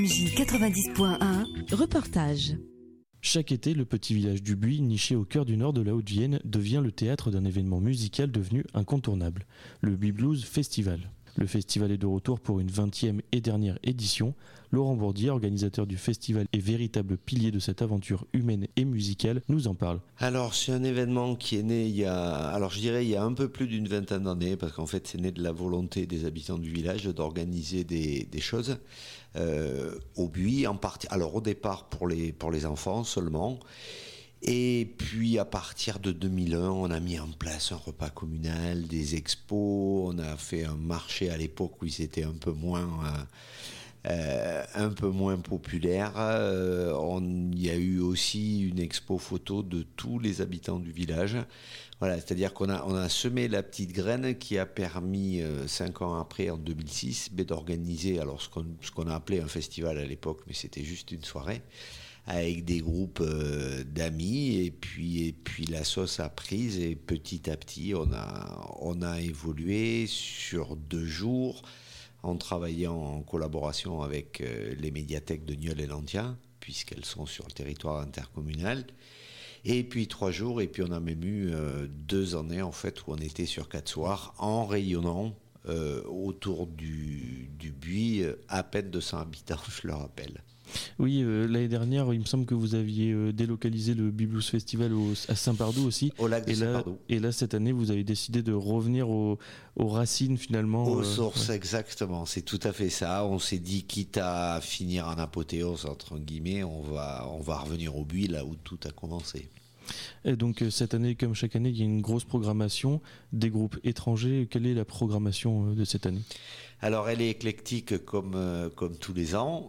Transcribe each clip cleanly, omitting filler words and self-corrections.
Musique 90.1, reportage. Chaque été, le petit village du Buis, niché au cœur du nord de la Haute-Vienne, devient le théâtre d'un événement musical devenu incontournable, le Buis Blues Festival. Le festival est de retour pour une 20e et dernière édition. Laurent Bourdier, organisateur du festival et véritable pilier de cette aventure humaine et musicale, nous en parle. Alors c'est un événement qui est né il y a un peu plus d'une vingtaine d'années, parce qu'en fait c'est né de la volonté des habitants du village d'organiser des choses au Buis, en partie. Alors au départ pour les enfants seulement. Et puis à partir de 2001, on a mis en place un repas communal, des expos, on a fait un marché à l'époque où c'était un peu moins populaire. Il y a eu aussi une expo photo de tous les habitants du village. Voilà, c'est-à-dire qu'on a semé la petite graine qui a permis, 5 ans après, en 2006, d'organiser alors ce qu'on a appelé un festival à l'époque, mais c'était juste une soirée, avec des groupes d'amis, et puis la sauce a prise, et petit à petit on a évolué sur 2 jours en travaillant en collaboration avec les médiathèques de Nieul et Landia, puisqu'elles sont sur le territoire intercommunal, et puis 3 jours, et puis on a même eu 2 années en fait où on était sur 4 soirs en rayonnant autour du Buis, à peine 200 habitants, je le rappelle. Oui, l'année dernière, il me semble que vous aviez délocalisé le Buis Blues Festival à Saint-Pardoux aussi. Au lac de Saint-Pardoux. Et là, cette année, vous avez décidé de revenir aux racines finalement. Aux sources, ouais. Exactement. C'est tout à fait ça. On s'est dit, quitte à finir en apothéose, entre guillemets, on va revenir au Buis, là où tout a commencé. Et donc cette année, comme chaque année, il y a une grosse programmation, des groupes étrangers. Quelle est la programmation de cette année ? Alors elle est éclectique comme tous les ans.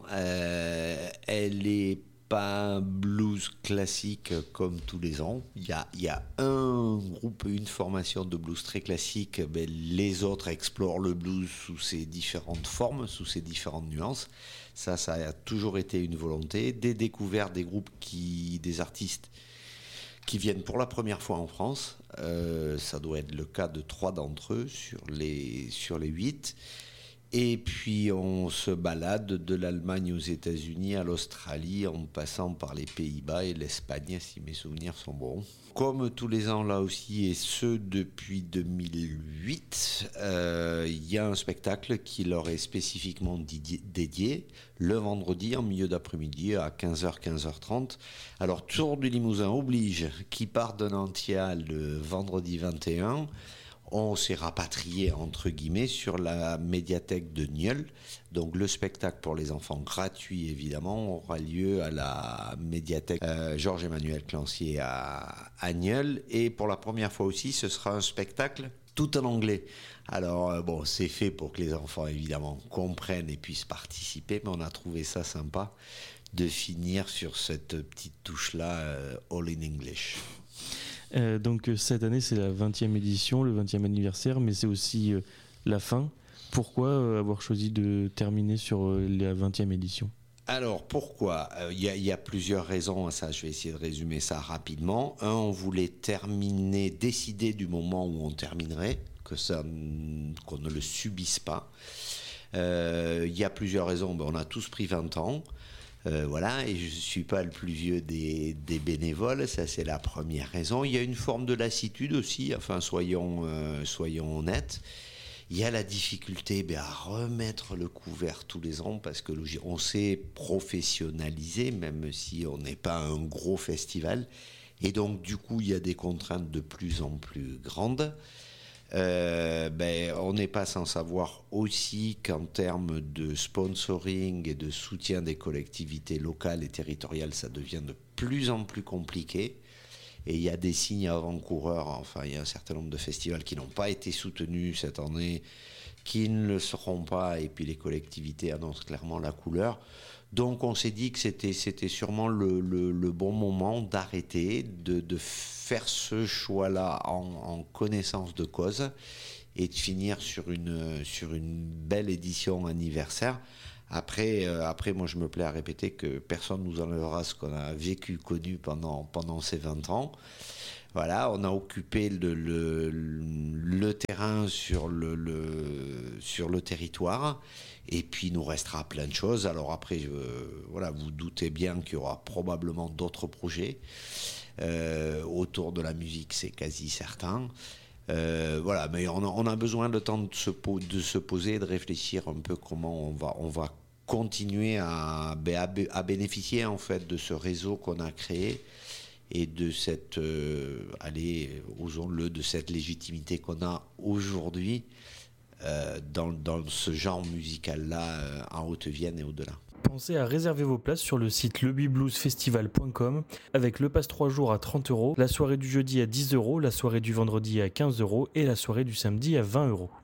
Elle est pas blues classique comme tous les ans. Il y a un groupe, une formation de blues très classique. Mais les autres explorent le blues sous ses différentes formes, sous ses différentes nuances. Ça a toujours été une volonté. Des découvertes, des groupes des artistes qui viennent pour la première fois en France. Ça doit être le cas de 3 d'entre eux sur les 8. Et puis on se balade de l'Allemagne aux États-Unis à l'Australie, en passant par les Pays-Bas et l'Espagne, si mes souvenirs sont bons. Comme tous les ans là aussi, et ce depuis 2008, il y a un spectacle qui leur est spécifiquement dédié le vendredi en milieu d'après-midi à 15h, 15h30. Alors Tour du Limousin oblige, qui part de Nantia le vendredi 21. On s'est rapatrié, entre guillemets, sur la médiathèque de Nieul. Donc le spectacle pour les enfants, gratuit évidemment, aura lieu à la médiathèque Georges-Emmanuel Clancier à Nieul. Et pour la première fois aussi, ce sera un spectacle tout en anglais. Alors c'est fait pour que les enfants évidemment comprennent et puissent participer, mais on a trouvé ça sympa de finir sur cette petite touche-là, all in English. Donc cette année c'est la 20e édition, le 20e anniversaire, mais c'est aussi la fin. Pourquoi avoir choisi de terminer sur la 20e édition ? Alors pourquoi ? Il y a plusieurs raisons à ça, je vais essayer de résumer ça rapidement. On voulait décider du moment où on terminerait, qu'on ne le subisse pas. Il y a plusieurs raisons, on a tous pris 20 ans. Voilà, et je ne suis pas le plus vieux des bénévoles, ça c'est la première raison. Il y a une forme de lassitude aussi, enfin soyons honnêtes. Il y a la difficulté à remettre le couvert tous les ans, parce que on s'est professionnalisé, même si on n'est pas un gros festival. Et donc du coup, il y a des contraintes de plus en plus grandes. On n'est pas sans savoir aussi qu'en termes de sponsoring et de soutien des collectivités locales et territoriales, ça devient de plus en plus compliqué. Et il y a des signes avant-coureurs, enfin il y a un certain nombre de festivals qui n'ont pas été soutenus cette année, qui ne le seront pas, et puis les collectivités annoncent clairement la couleur. Donc on s'est dit que c'était sûrement le bon moment d'arrêter, de faire ce choix-là en connaissance de cause, et de finir sur une belle édition anniversaire, Après, moi, je me plais à répéter que personne ne nous enlèvera ce qu'on a vécu, connu pendant ces 20 ans. Voilà, on a occupé le terrain sur le territoire, et puis il nous restera plein de choses. Alors après, voilà, vous doutez bien qu'il y aura probablement d'autres projets autour de la musique, c'est quasi certain. Voilà, mais on a besoin de temps de se poser et de réfléchir un peu comment on va continuer à bénéficier en fait de ce réseau qu'on a créé et de cette osons-le, de cette légitimité qu'on a aujourd'hui dans ce genre musical-là en Haute-Vienne et au-delà. Pensez à réserver vos places sur le site lebibluesfestival.com avec le pass 3 jours à 30€, la soirée du jeudi à 10€, la soirée du vendredi à 15€ et la soirée du samedi à 20€.